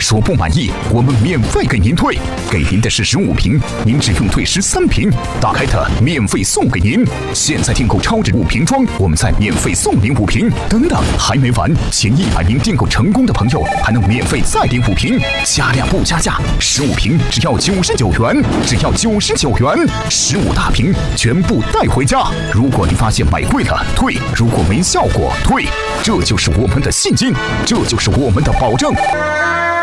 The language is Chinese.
说不满意，我们免费给您退，给您的是15瓶，您只用退13瓶，打开它免费送给您。现在订购超值5瓶装，我们再免费送您5瓶。等等，还没完，前100名订购成功的朋友还能免费再领5瓶，加量不加价，15瓶只要99元，只要99元，15大瓶全部带回家。如果你发现买贵了退，如果没效果退，这就是我们的信心，这就是我们的保证。